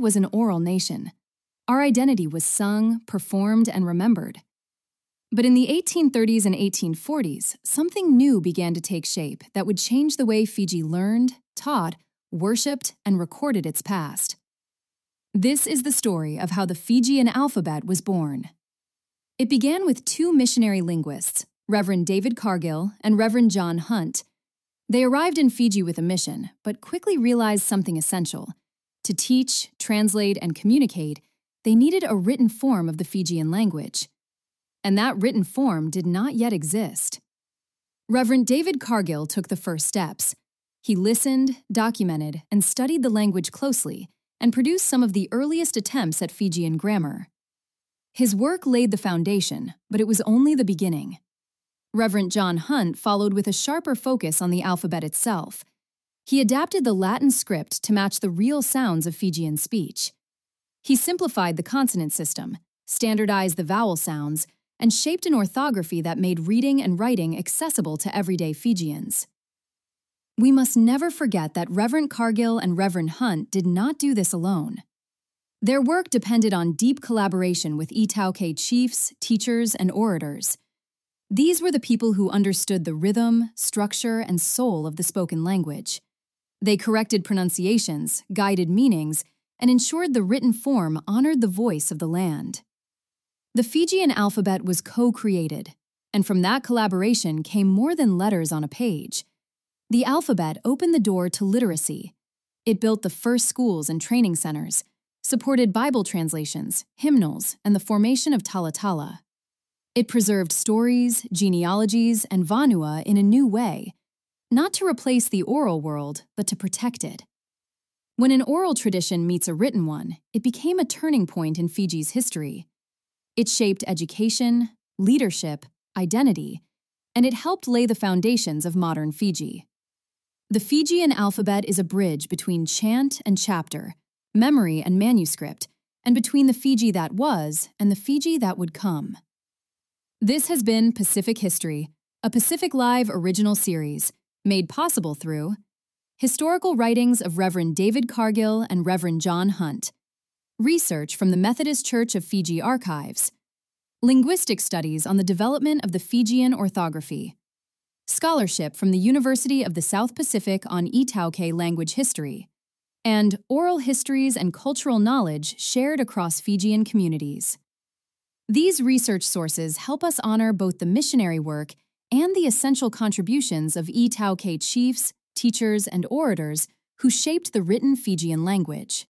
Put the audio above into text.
was an oral nation. Our identity was sung, performed, and remembered. But in the 1830s and 1840s, something new began to take shape that would change the way Fiji learned, taught, worshipped, and recorded its past. This is the story of how the Fijian alphabet was born. It began with two missionary linguists, Reverend David Cargill and Reverend John Hunt. They arrived in Fiji with a mission, but quickly realized something essential. To teach, translate, and communicate, they needed a written form of the Fijian language. And that written form did not yet exist. Reverend David Cargill took the first steps. He listened, documented, and studied the language closely, and produced some of the earliest attempts at Fijian grammar. His work laid the foundation, but it was only the beginning. Reverend John Hunt followed with a sharper focus on the alphabet itself. He adapted the Latin script to match the real sounds of Fijian speech. He simplified the consonant system, standardized the vowel sounds, and shaped an orthography that made reading and writing accessible to everyday Fijians. We must never forget that Reverend Cargill and Reverend Hunt did not do this alone. Their work depended on deep collaboration with Itauke chiefs, teachers, and orators. These were the people who understood the rhythm, structure, and soul of the spoken language. They corrected pronunciations, guided meanings, and ensured the written form honored the voice of the land. The Fijian alphabet was co-created, and from that collaboration came more than letters on a page. The alphabet opened the door to literacy. It built the first schools and training centers, supported Bible translations, hymnals, and the formation of Talatala. It preserved stories, genealogies, and Vanua in a new way, not to replace the oral world, but to protect it. When an oral tradition meets a written one, it became a turning point in Fiji's history. It shaped education, leadership, identity, and it helped lay the foundations of modern Fiji. The Fijian alphabet is a bridge between chant and chapter, memory and manuscript, and between the Fiji that was and the Fiji that would come. This has been Pacific History, a Pacific Live original series, made possible through historical writings of Reverend David Cargill and Reverend John Hunt, research from the Methodist Church of Fiji archives, linguistic studies on the development of the Fijian orthography, scholarship from the University of the South Pacific on Itauke language history, and oral histories and cultural knowledge shared across Fijian communities. These research sources help us honor both the missionary work and the essential contributions of Itauke chiefs, teachers, and orators who shaped the written Fijian language.